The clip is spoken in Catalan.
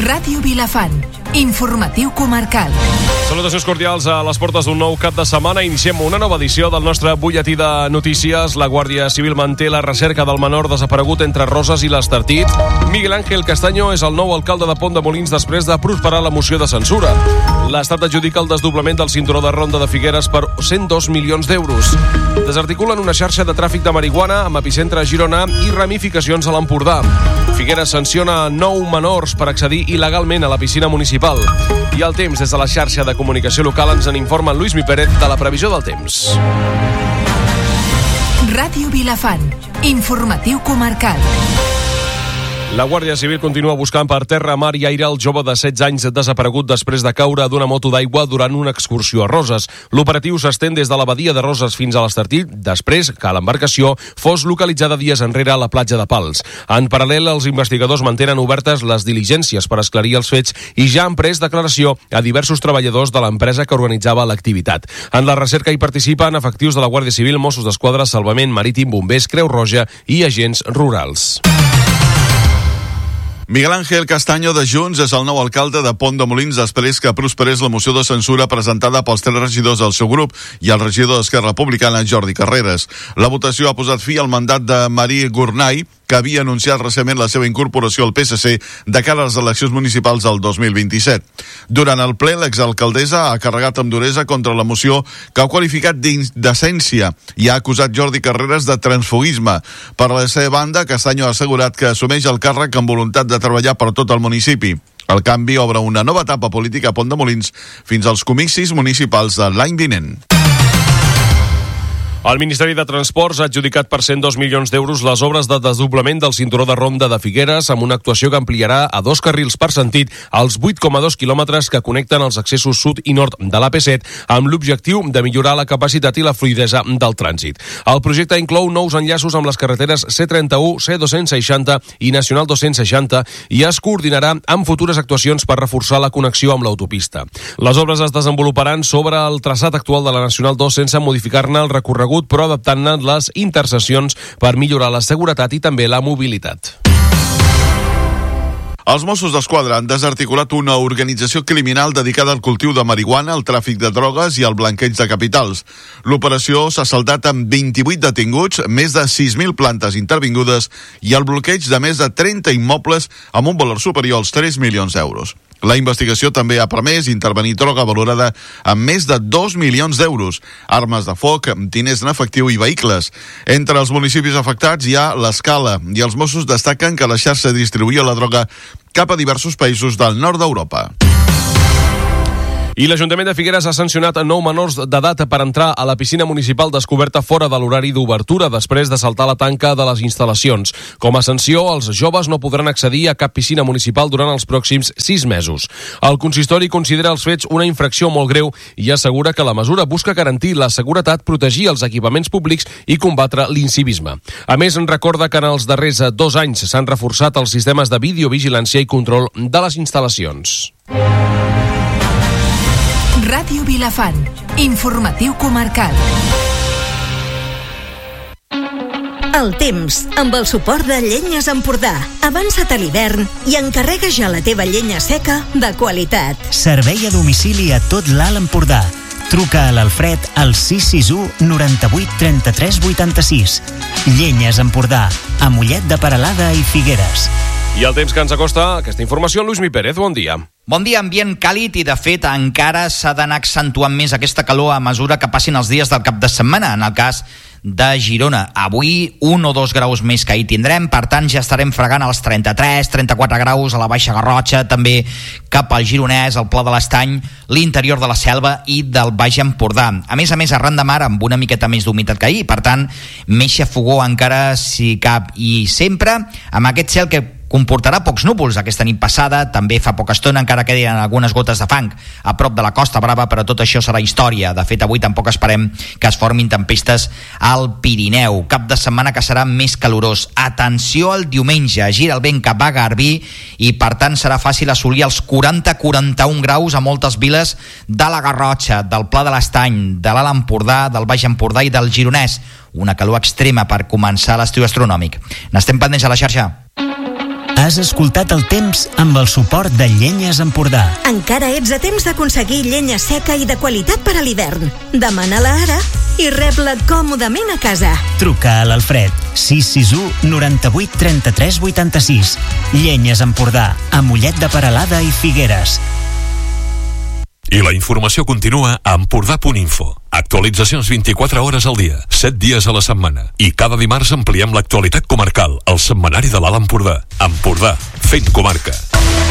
Ràdio Vilafant, informatiu comarcal. Salutacions cordials a les portes d'un nou cap de setmana. Iniciem una nova edició del nostre butlletí de notícies. La Guàrdia Civil manté la recerca del menor desaparegut entre Roses i l'Estartit. Miguel Ángel Castaño és el nou alcalde de Pont de Molins després de prosperar la moció de censura. L'Estat adjudica el desdoblament del cinturó de Ronda de Figueres per 102 milions d'euros. Desarticulen una xarxa de tràfic de marihuana amb epicentre a Girona i ramificacions a l'Empordà. Figueres sanciona 9 menors per accedir il·legalment a la piscina municipal. I el temps, des de la xarxa de comunicació local, ens en informa en Lluís Pérez de la previsió del temps. Ràdio Vilafant, informatiu comarcal. La Guàrdia Civil continua buscant per terra, mar i aire el jove de 16 anys desaparegut després de caure d'una moto d'aigua durant una excursió a Roses. L'operatiu s'estén des de la badia de Roses fins a l'Estartit, després que l'embarcació fos localitzada dies enrere a la platja de Pals. En paral·lel, els investigadors mantenen obertes les diligències per esclarir els fets i ja han pres declaració a diversos treballadors de l'empresa que organitzava l'activitat. En la recerca hi participen efectius de la Guàrdia Civil, Mossos d'Esquadra, Salvament Marítim, Bombers, Creu Roja i agents rurals. Miguel Ángel Castaño de Junts és el nou alcalde de Pont de Molins després que prosperés la moció de censura presentada pels 3 regidors del seu grup i el regidor d'Esquerra Republicana, Jordi Carreras. La votació ha posat fi al mandat de Marie Gournay, que havia anunciat recentment la seva incorporació al PSC de cara a les eleccions municipals del 2027. Durant el ple, l'exalcaldessa ha carregat amb duresa contra la moció que ha qualificat d'indecència i ha acusat Jordi Carreras de transfugisme. Per la seva banda, Castaño ha assegurat que assumeix el càrrec amb voluntat de treballar per tot el municipi. El canvi obre una nova etapa política a Pont de Molins fins als comicis municipals de l'any vinent. El Ministeri de Transports ha adjudicat per 102 milions d'euros les obres de desdoblament del cinturó de Ronda de Figueres amb una actuació que ampliarà a 2 carrils per sentit els 8,2 quilòmetres que connecten els accessos sud i nord de l'AP7 amb l'objectiu de millorar la capacitat i la fluidesa del trànsit. El projecte inclou nous enllaços amb les carreteres C31, C260 i Nacional 260 i es coordinarà amb futures actuacions per reforçar la connexió amb l'autopista. Les obres es desenvoluparan sobre el traçat actual de la Nacional 2 sense modificar-ne el recorregut, però adaptant-ne les interseccions per millorar la seguretat i també la mobilitat. Els Mossos d'Esquadra han desarticulat una organització criminal dedicada al cultiu de marihuana, al tràfic de drogues i al blanqueig de capitals. L'operació s'ha saldat amb 28 detinguts, més de 6.000 plantes intervingudes i el bloqueig de més de 30 immobles amb un valor superior als 3 milions d'euros. La investigació també ha permès intervenir droga valorada amb més de 2 milions d'euros, armes de foc, diners en efectiu i vehicles. Entre els municipis afectats hi ha l'Escala i els Mossos destaquen que la xarxa distribuïa la droga cap a diversos països del nord d'Europa. I l'Ajuntament de Figueres ha sancionat 9 menors d'edat per entrar a la piscina municipal descoberta fora de l'horari d'obertura després de saltar la tanca de les instal·lacions. Com a sanció, els joves no podran accedir a cap piscina municipal durant els pròxims 6 mesos. El consistori considera els fets una infracció molt greu i assegura que la mesura busca garantir la seguretat, protegir els equipaments públics i combatre l'incivisme. A més, recorda que en els darrers 2 anys s'han reforçat els sistemes de videovigilància i control de les instal·lacions. Ràdio Vilafant, informatiu comarcal. El temps, amb el suport de Llenyes Empordà. Avança't a l'hivern i encarrega ja la teva llenya seca de qualitat. Servei a domicili a tot l'Alt Empordà. Truca a l'Alfred al 661 98 33 86. Llenyes Empordà, a Mollet de Peralada i Figueres. I el temps que ens acosta, aquesta informació, Lluís Pérez, bon dia. Bon dia, ambient càlid i, de fet, encara s'ha d'anar accentuant més aquesta calor a mesura que passin els dies del cap de setmana. En el cas de Girona, avui 1 o 2 graus més que ahir tindrem, per tant ja estarem fregant els 33-34 graus a la Baixa Garrotxa, també cap al Gironès, al Pla de l'Estany, l'interior de la Selva i del Baix Empordà. A més, arran de mar amb una miqueta més d'humitat que ahir, per tant, més xafogó encara si cap, i sempre amb aquest cel que comportarà pocs núvols aquesta nit passada, també fa poca estona encara queden algunes gotes de fang a prop de la Costa Brava, però tot això serà història. De fet, avui tampoc esperem que es formin tempestes al Pirineu. Cap de setmana que serà més calorós. Atenció al diumenge, gira el vent cap a Garbí i per tant serà fàcil assolir els 40-41 graus a moltes viles de la Garrotxa, del Pla de l'Estany, de l'Alt Empordà, del Baix Empordà i del Gironès. Una calor extrema per començar l'estiu astronòmic. N'estem pendents a la xarxa. Has escoltat El Temps amb el suport de Llenyes Empordà. Encara ets a temps d'aconseguir llenya seca i de qualitat per a l'hivern. Demana-la ara i rep-la còmodament a casa. Truca a l'Alfred 661 98 33 86. Llenyes Empordà, a Mollet de Peralada i Figueres. I la informació continua a Empordà.info. Actualitzacions 24 hores al dia, 7 dies a la setmana. I cada dimarts ampliem l'actualitat comarcal, al setmanari de l'Alt Empordà. Empordà, fent comarca.